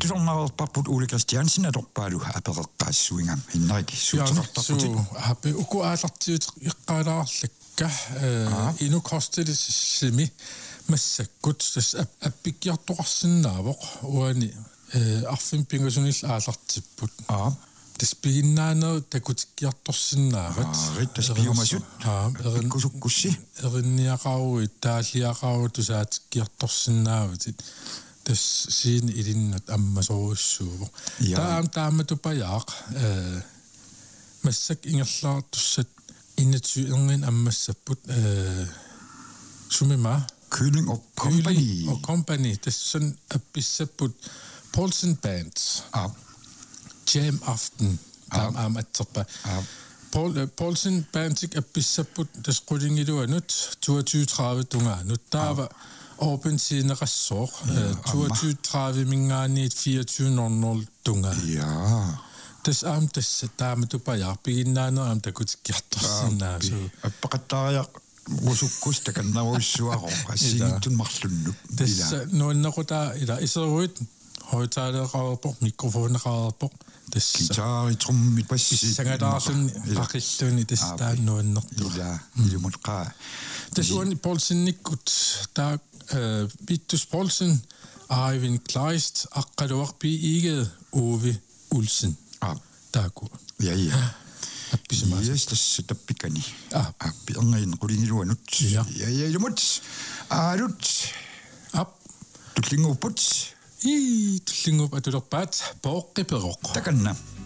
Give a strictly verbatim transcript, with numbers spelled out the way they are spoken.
Tussornarerparput Ole Christiansen atorpaalu apereqqaassuingam inneriki suutertarputik hape uku aalartiut iqqaalaarlakka inu kostelisimi massakkut tas appikkiartoqarsinnaavoq uani arfim pingusunil aalartipput aa tas piginnaaneri takutikkiartorsinnaarat rit tas piumasut kusukkussi erinniaqarui taalliaqaru tusaatikkiartorsinnaavutit tas siin ilinnat ammasoruissuuvo taam taammatupajaaq massak ingerlaartussat innatsuernin ammassapput sumima Køling og Company og company tassan appissapput Paulsen Bands ah jam aften tam am atserpa Paul Paulsen Bands appissapput tas qullingiluanut toogtyve tredive tungaanut taava Open sinerassoor toogtyve tredive mingaaniit fireogtyve nul nul tunga ja tas am tas taamatupajaq am takutikkiartorsinnaa so appaqattaariaq usukkus takannaruissuaro assigittun marlunnuk tas nuannequtaa ila iseruit højtalerqaarpoq mikrofoneqaarpoq tas gitari trummi passi sangataasun paqilluni tas taa nuannertu ila ilumutqa tas uani Paulsennikkut taa Vittus Paulsen Eivind Kleist aqqaluarpi iged Ove Olsen ah taaku ja ja appisima yes tas tappikani ah appi angain qulingiluanut ja ja ja ilumut alut ap tullinguput i tullingup atulerpaat pooqqiperoq takanna